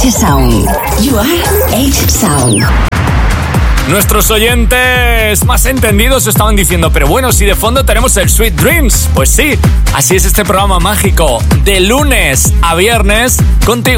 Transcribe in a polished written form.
Sound. You are H-Sound. Nuestros oyentes más entendidos estaban diciendo, pero bueno, si de fondo tenemos el Sweet Dreams. Pues sí, así es este programa mágico, de lunes a viernes, contigo.